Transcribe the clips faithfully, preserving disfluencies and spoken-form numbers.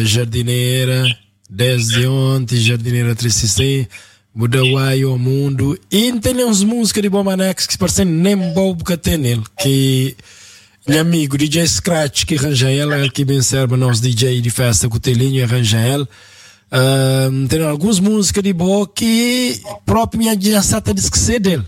jardineira, desde ontem, jardineira trezentos e sessenta e seis, Budawai ao mundo. E tem uns músicas de bom manex que parecem nem bobo que tem ele, que meu amigo D J Scratch que arranja ela, ele que bem serve nosso D J de festa com o telinho arranja ela. Uh, tem algumas músicas de boa que próprio minha já sata de esquecer dele.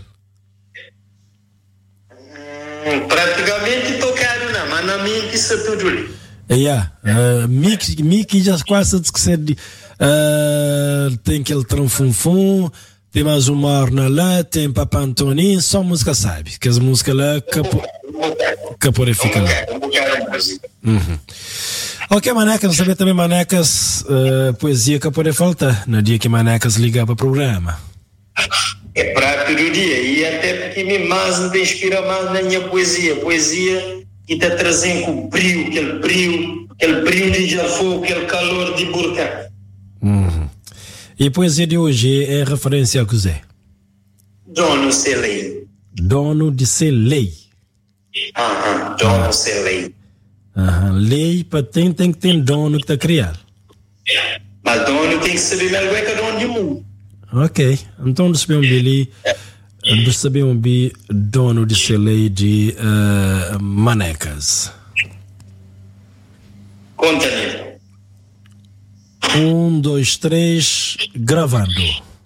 Hum, praticamente tocaram na mas na mente isso tudo ali. É, yeah, uh, Mickey, Mickey já quase de esquecer de uh, tem aquele tranfunfum, tem mais uma orna lá, tem Papa Antoninho, só música sabe, que as músicas lá que pode ficar lá. Uhum. Ok, Manecas, não sabia também, Manecas, uh, poesia que pode faltar no dia que Manecas ligar para o programa. É prático do dia, e até porque me mais me inspira mais na minha poesia. Poesia que está trazendo com brilho, aquele brilho, aquele brilho de Jafou, aquele calor de Burkina. Uhum. E a poesia de hoje é referência ao que Zé? Dono Selei. Dono de Selei. Aham, dono ah. Selei. Aham, lei para tem, tem que ter dono que está criado. Mas dono tem que saber melhor que dono de mundo. Ok, então nós sabemos ali, nós sabemos bem dono de Selei de uh, Manecas. Conta-me. Um, dois, três, gravando.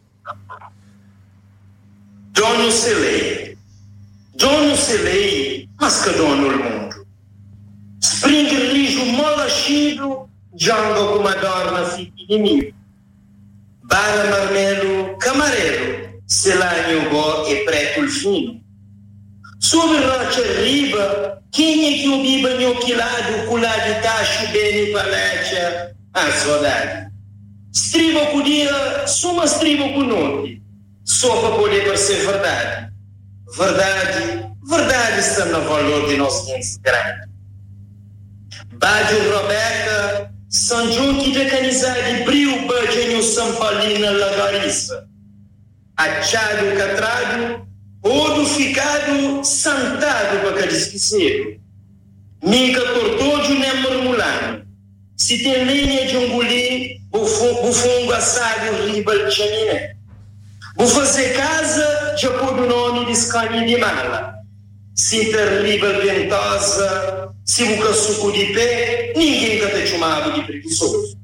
Dono Selei. Dono Selei, mas que dono do mundo. Spring rijo malachido, jango com uma dorna fica inimigo. Bara marmelo, camarelo, selânio go e preto fino. Sobre rocha riba, quem é que o biba nhoquilado, culá de tacho, bene palecha, a saudade. Stribo com dia, suma stribo com noite, só para poder parecer verdade. Verdade, verdade está no valor de nossos entes grandes. Bádio Roberta, São João que decanizade brilho bajanho Sampalina Lagarissa. Achado catrado, odo ficado, santado para que esquecer. Mica cortojo nem murmulando. Se tem lenha de um guli, o fungo assado riba de chaminé. Vou fazer casa, já pôr o nome de escani de mala. Se ter riba ventosa, se buca suco de pé, ninguém que te chamava de preguiçoso.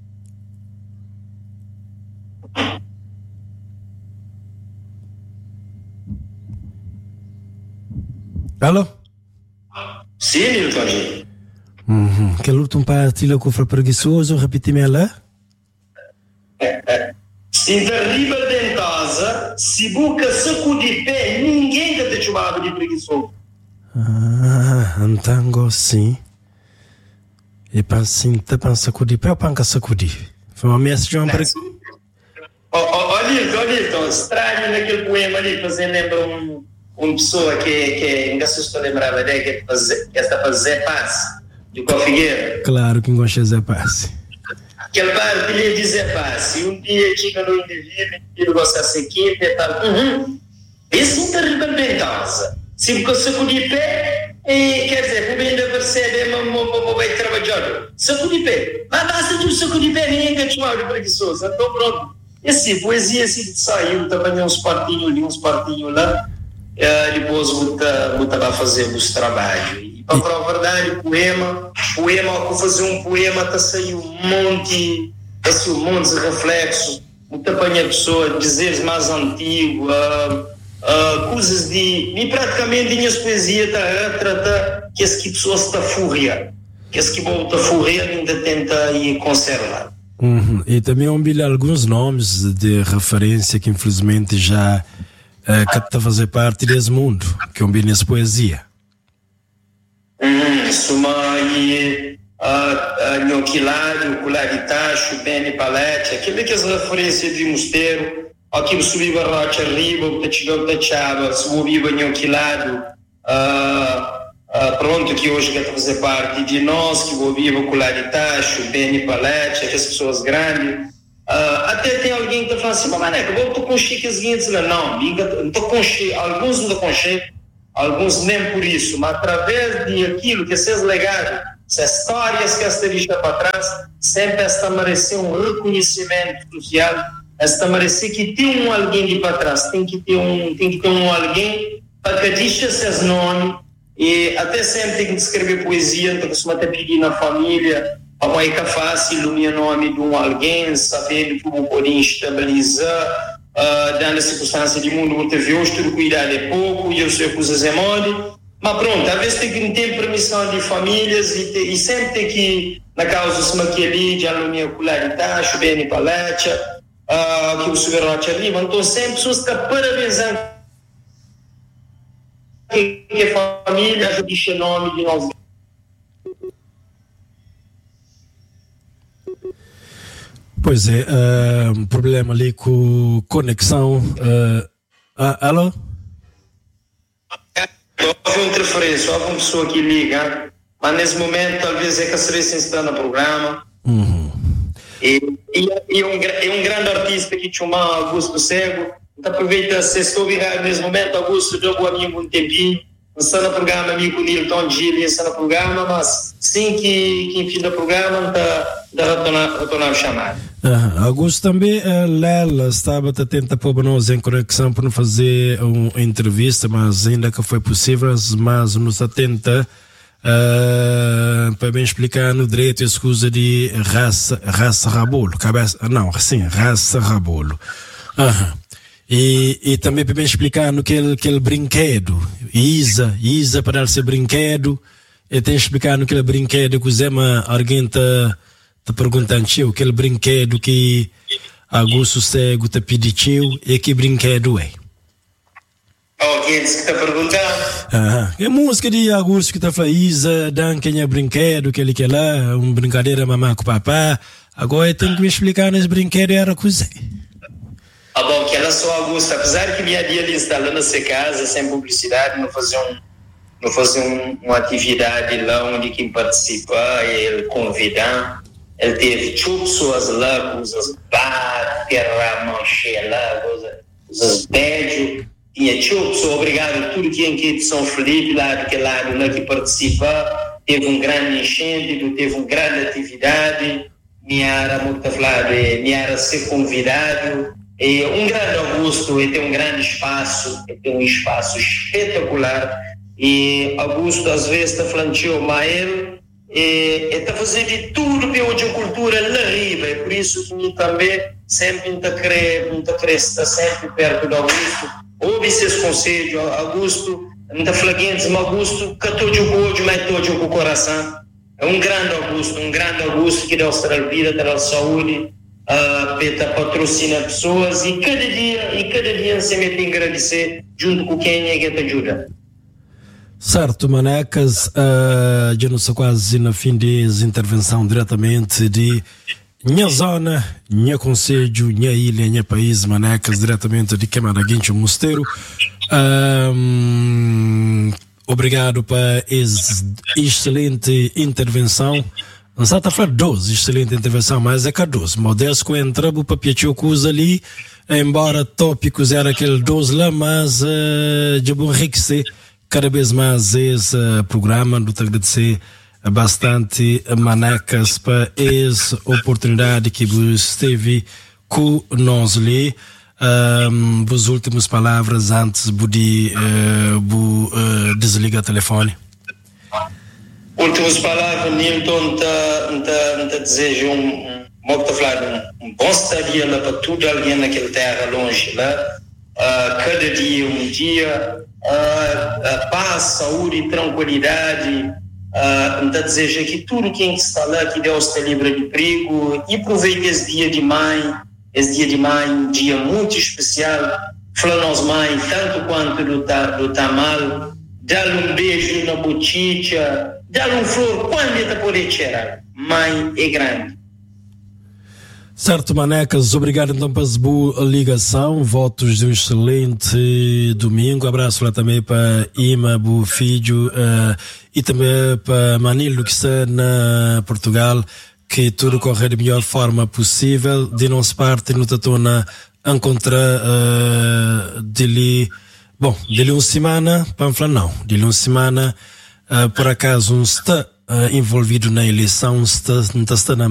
Alô? Sim, Milton. Uhum. Aquele último partilha que foi preguiçoso, repete-me lá. Se ter riba ventosa, se buca suco de pé, ninguém que te chamava de preguiçoso. Ah, então sim. E assim, te pensa sacudir pé ou panca sacudir? Foi uma mensagem para. Olha, olha, estranho naquele poema ali, fazendo lembra um, uma pessoa que que não se lembrava dele, que está para Zé Paz, de Cofigueira. Claro que gosta de Zé Paz. Aquele parte ele diz Zé Paz, e um dia chega no indivíduo, ele gosta de equipe e tal. Uhum. Isso não está rebentosa. Se você sacudir pé, e, quer dizer, por bem de perceber, mas vai trabalhar. Sacudir pé. Mas basta de um sacudir pé, ninguém quer chamar de preguiçoso. Então pronto. Esse poesia assim saiu, também uns partinhos ali, uns partinhos lá. E depois voltava a fazer os trabalhos. E para falar a verdade, poema, poema, ao fazer um poema, está saindo um monte, está saindo um monte de reflexo. Muito apanha a pessoa, dizeres mais antigo, uh, Uh, coisas de. E praticamente minhas poesias está a tratar que esse que pessoa está fúria, que esse que volta fúria ainda tenta ir conservar. Uhum. E também ouvi alguns nomes de referência que infelizmente já uh, que está a fazer parte desse mundo, que ouvi nessa poesia. Hum, Suma e Nhoquilado, Cular de Tacho, Bene Palete, aquilo que as referências de Mosteiro. Aqui eu subi a rocha riba, eu chegou a chava, subi o nhoquilado, pronto, que hoje quer fazer parte de nós, que vou vivo com o lado de tacho, bem palete, aquelas pessoas grandes. Uh, até tem alguém que fala assim, mas mané, eu estou com chiques guintes, não, não estou com chiques, alguns não estão com chiques, alguns nem por isso, mas através de aquilo que é seus legados, Essas histórias que esta deixa para trás, sempre esta merecer um reconhecimento social, esta merecer que tem um alguém de para trás, tem que ter um, tem que ter um alguém para que deixe esses nomes, e até sempre tem que escrever poesia, então costuma até pedir na família, a mãe que fácil o meu nome de um alguém, sabendo como poder estabilizar, uh, dando a circunstância de mundo muito viu, tudo cuidado é pouco, e eu sei coisas é mole. Mas pronto, às vezes tem que ter permissão de famílias e, te, e sempre tem que, na causa dos maquiali, de alumínio cularidade, chubene palete, uh, que o superrote arriba. Então sempre pessoas estão parabenizando que, que a família diz o nome de nós. Pois é, uh, um problema ali com conexão. Uh, uh, alô? Houve uma interferência, houve uma pessoa que liga, mas nesse momento talvez é que a Cereça está no programa. Uhum. E, e, e é, um, é um grande artista que chama Augusto Cego. Então aproveita, se estou virado nesse momento, Augusto deu um amigo um tempinho, está no programa, amigo Nilton Gili está no programa, mas sim que, que enfim do programa, está retornar, retornar o chamado. Uhum. Augusto também, uh, Lela estava a tentar pôr nós em conexão para não fazer uma entrevista, mas ainda que foi possível, mas nos atenta uh, para bem explicar no direito a escusa de raça, raça rabolo, cabeça, não, sim, raça rabolo. Uhum. E, e também para bem explicar no que aquele brinquedo, Isa, Isa para dar ser brinquedo, e tem explicar no que aquele brinquedo que Zema alguém está te perguntando, tio, aquele brinquedo que Augusto Cego te pediu, e que brinquedo é? Alguém que está perguntando? Ah, é música de Augusto que está falando, Isa, dan quem é brinquedo, que ele quer lá, uma brincadeira mamãe com o papá. Agora tem que me explicar nesse brinquedo era coisa. Ah, bom, que ela só Augusto, apesar que minha dia ele instalando essa casa sem publicidade, não fazer um, não fazer um, uma atividade lá onde quem participa, ele convidar. Ele teve pessoas lá, os bar, terra, manche lá, os bédios. Tinha pessoas, obrigado tudo que em São Felipe, lá daquele lado lá que participa. Teve um grande enchente, teve uma grande atividade. Minha era muito falado, minha era ser convidado. E um grande Augusto, ele tem um grande espaço, ele tem um espaço espetacular. E Augusto, às vezes, está falando, mas ele está fazendo de tudo para onde a cultura lá riba. É por isso que eu também sempre está querendo estar sempre perto do Augusto. Ouve esses conselhos, Augusto, não está falando, mas Augusto, que todo o ódio, mas todo o coração. É um grande Augusto, um grande Augusto que dá a vida, dá a saúde. Uh, para patrocinar pessoas e cada dia e cada dia se mete a agradecer junto com quem é que te ajuda. Certo, Manecas, uh, já não sou quase no fim de intervenção diretamente de minha zona, minha conselho, minha ilha, minha país, Manecas, diretamente de Queimada-Guinche, o Mosteiro. Um, obrigado para essa excelente intervenção. Não está a falar doze, excelente intervenção, mas é que a doze. Modesto entra o papel que usa ali, embora tópicos era aquele doze lá, mas uh, de bom enriquecer cada vez mais esse uh, programa. Não te agradecer bastante, Manecas, para essa oportunidade que você esteve com nós ali. Um, as últimas palavras antes de uh, uh, desligar o telefone. Últimas palavras, Nilton, te desejo um, um, um bom estadia lá para tudo alguém naquela terra longe lá. Uh, cada dia, um dia, uh, uh, paz, saúde e tranquilidade. Uh, te desejo que tudo quem está lá, que Deus te livre de perigo e aproveite esse dia de mãe, esse dia de mãe, um dia muito especial. Fala-nos, mãe, tanto quanto do tá, do tá mal, dá-lhe um beijo na bochicha. Dá-lhe um flor, quando ele pode tirar? Mãe é grande. Certo, Manecas, obrigado então pela boa ligação, votos de um excelente domingo, abraço lá também para Ima, o filho, uh, e também para Manilo, que está na Portugal, que tudo corre da melhor forma possível, de nossa parte, não estou na encontrar uh, dele, bom, dele uma semana, para falar não, dele uma semana. Uh, por acaso, um está uh, envolvido na eleição, está, está, está na